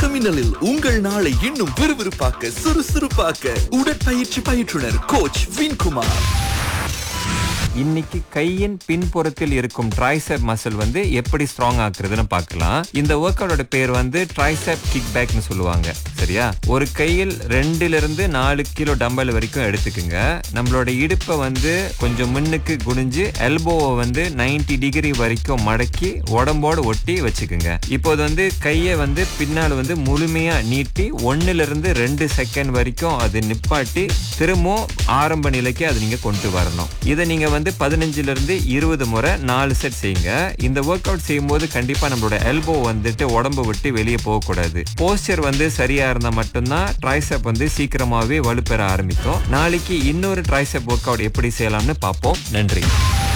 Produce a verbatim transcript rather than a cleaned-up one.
வணக்கம் மின்னலில் உங்கள் நாளை இன்னும் விறுவிறுப்பாக்க சுறுசுறுப்பாக்க உடற்பயிற்சி பயிற்றுனர் கோச் வின்குமார். இன்னைக்கு கையின் பின்புறத்தில் இருக்கும் ட்ரைசெப் மசில் வந்து எப்படி ஸ்ட்ராங் ஆக்குறதுன்னு பார்க்கலாம். இந்த ஒர்க் அவுட்டோட பேர் வந்து ட்ரைசெப் கிக் பேக்னு சொல்லுவாங்க. சரியா? ஒரு கையில் ரெண்டுல இருந்து நாலு கிலோ டம்பல் வரைக்கும் எடுத்துக்குங்க. நம்மளோட இடுப்பை வந்து கொஞ்சம் முன்னுக்கு குனிஞ்சு எல்போவை வந்து நைன்டி டிகிரி வரைக்கும் மடக்கி உடம்போடு ஒட்டி வச்சுக்குங்க. இப்போது வந்து கையை வந்து பின்னால் வந்து முழுமையா நீட்டி ஒன்னுல இருந்து ரெண்டு செகண்ட் வரைக்கும் அது நிப்பாட்டி திரும்பவும் ஆரம்ப நிலைக்கு அது நீங்க கொண்டு வரணும். இதை நீங்க வந்து பதினஞ்சுல இருந்து இருபது முறை நாலு செட் செய்யுங்க. இந்த ஒர்க் அவுட் செய்யும் போது கண்டிப்பா நம்மளோட எல்போ வந்துட்டு உடம்பு விட்டு வெளியே போக கூடாது. போஸ்டர் வந்து சரியா இருந்தா மட்டும்தான் ட்ரைசெப் வந்து சீக்கிரமாவே வலுப்பெற ஆரம்பிக்கும். நாளைக்கு இன்னொரு ட்ரைசெப் ஒர்க் அவுட் எப்படி செய்யலாம்னு பார்ப்போம். நன்றி.